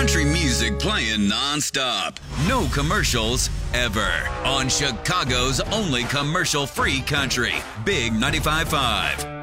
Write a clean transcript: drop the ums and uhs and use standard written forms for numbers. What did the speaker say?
country music playing nonstop. No commercials ever. On Chicago's only commercial-free country. Big 95.5.